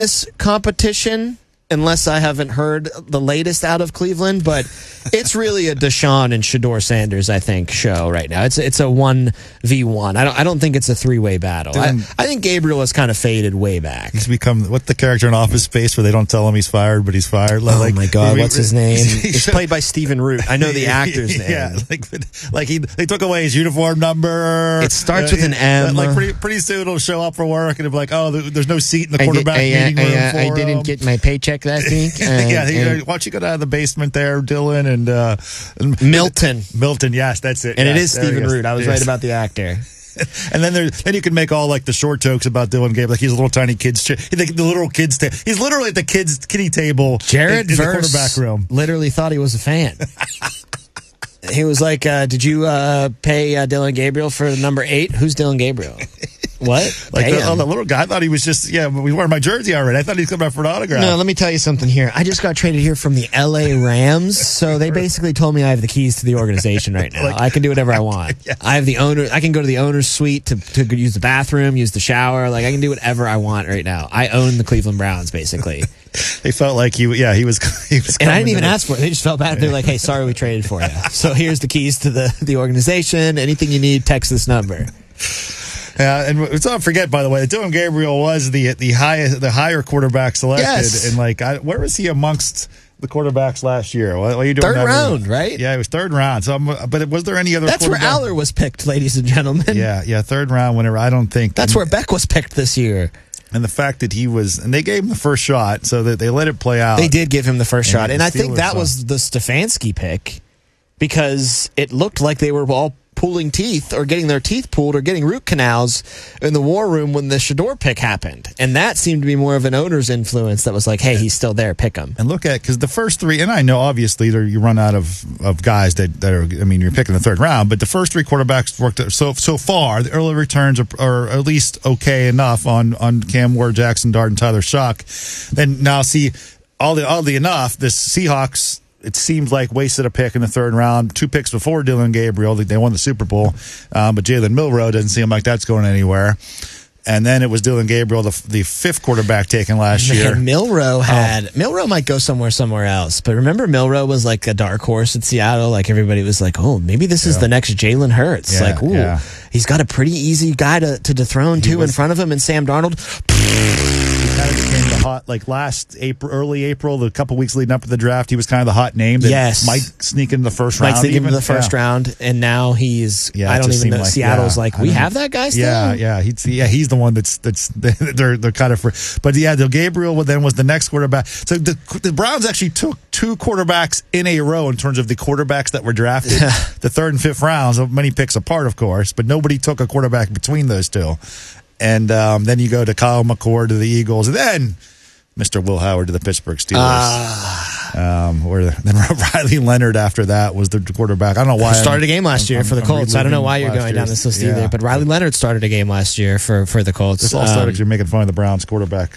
this competition, unless I haven't heard the latest out of Cleveland, but it's really a Deshaun and Shedeur Sanders, I think, show right now. It's a 1v1. I don't think it's a three-way battle. I think Gabriel has kind of faded way back. He's become what the character in Office Space where they don't tell him he's fired, but he's fired. Oh my God, what's his name? It's played by Stephen Root. I know the actor's name. Yeah, they took away his uniform number. It starts with an M. Pretty soon it'll show up for work and it'll be like, oh, there's no seat in the quarterback meeting room for I didn't get my paycheck last week. Why don't you go down to the basement there, Dylan and Milton. Milton, yes, that's it. And yes, it is Stephen Root. I was right about the actor. And then you can make all like the short jokes about Dylan Gabriel, like he's a little tiny kid's the little kids. He's literally at the kids' kiddie table. Jared in the Verse quarterback room. Literally thought he was a fan. He was like, "Did you pay Dylan Gabriel for number 8? Who's Dylan Gabriel?" What? Like the little guy. I thought he was just, we wore my jersey already. I thought he was coming out for an autograph. No, let me tell you something here. I just got traded here from the LA Rams, so they basically told me I have the keys to the organization right now. I can do whatever I want. Yeah. I have the owner. I can go to the owner's suite to use the bathroom, use the shower. Like I can do whatever I want right now. I own the Cleveland Browns, basically. They felt like he was. And I didn't even ask for it. They just felt bad. They're like, "Hey, sorry, we traded for you. So here's the keys to the organization. Anything you need, text this number." Yeah, and let's not forget, by the way, that Dylan Gabriel was the higher quarterback selected, yes. And where was he amongst the quarterbacks last year? What are you doing? Third round, right? Yeah, it was third round. So, but was there any other? That's where Aller was picked, ladies and gentlemen. Yeah, third round. Whenever I don't think that's where Beck was picked this year. And the fact that and they gave him the first shot, so that they let it play out. They did give him the first shot, and I think that was the Stefanski pick because it looked like they were all pulling teeth or getting their teeth pulled or getting root canals in the war room when the Shedeur pick happened. And that seemed to be more of an owner's influence that was like, hey, he's still there, pick him. And look at, because the first three, and I know obviously you run out of guys that are, you're picking the third round, but the first three quarterbacks worked so far. The early returns are at least okay enough on Cam Ward, Jackson Dart, and Tyler Shuck. Then now see, oddly enough, the Seahawks, it seems like wasted a pick in the third round. 2 picks before Dylan Gabriel. They won the Super Bowl. But Jalen Milroe doesn't seem like that's going anywhere. And then it was Dylan Gabriel, the 5th quarterback taken last year. Milroe might go somewhere else. But remember, Milroe was like a dark horse at Seattle. Like everybody was like, oh, maybe this is the next Jalen Hurts. He's got a pretty easy guy to dethrone too in front of him, and Sam Darnold. He kind of became the hot, like last April, early April, the couple weeks leading up to the draft, he was kind of the hot name that might sneak into the first round. Might sneak into the first round, and now he's. I don't even know. Like, Seattle's we have that guy still. He's the one that's they're kind of. But the Gabriel then was the next quarterback. So the Browns actually took 2 quarterbacks in a row in terms of the quarterbacks that were drafted. The 3rd and 5th rounds, many picks apart, of course, but nobody took a quarterback between those two. And then you go to Kyle McCord to the Eagles, and then Mr. Will Howard to the Pittsburgh Steelers. Then Riley Leonard after that was the quarterback. I don't know why. Started a game last year for the Colts. I don't know why you're going down this list either, but Riley Leonard started a game last year for the Colts. This all started because you're making fun of the Browns quarterback,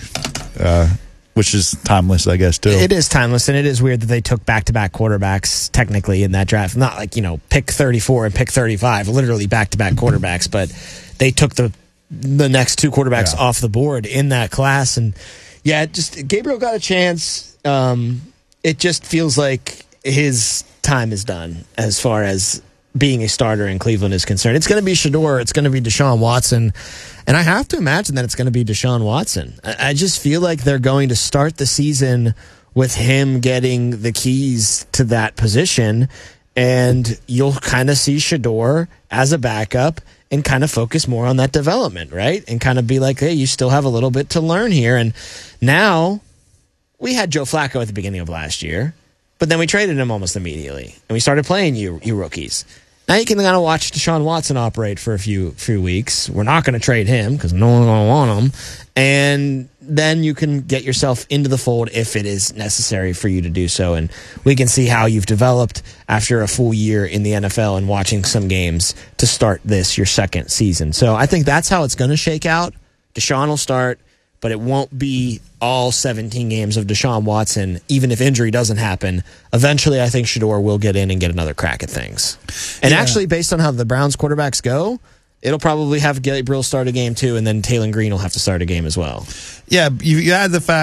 which is timeless, I guess, too. It is timeless, and it is weird that they took back-to-back quarterbacks technically in that draft. Not like, pick 34 and pick 35, literally back-to-back quarterbacks, but they took the next 2 quarterbacks off the board in that class. And Gabriel got a chance. It just feels like his time is done as far as being a starter in Cleveland is concerned. It's going to be Shedeur. It's going to be Deshaun Watson. And I have to imagine that it's going to be Deshaun Watson. I just feel like they're going to start the season with him getting the keys to that position. And you'll kind of see Shedeur as a backup and kind of focus more on that development, right? And kind of be like, hey, you still have a little bit to learn here. And now we had Joe Flacco at the beginning of last year, but then we traded him almost immediately. And we started playing you rookies. Now you can kind of watch Deshaun Watson operate for a few weeks. We're not going to trade him because no one's going to want him. And then you can get yourself into the fold if it is necessary for you to do so. And we can see how you've developed after a full year in the NFL and watching some games to start your second season. So I think that's how it's going to shake out. Deshaun will start, but it won't be all 17 games of Deshaun Watson, even if injury doesn't happen. Eventually, I think Shedeur will get in and get another crack at things. And actually, based on how the Browns quarterbacks go, it'll probably have Gabriel start a game too, and then Taylon Green will have to start a game as well. Yeah, you add the fact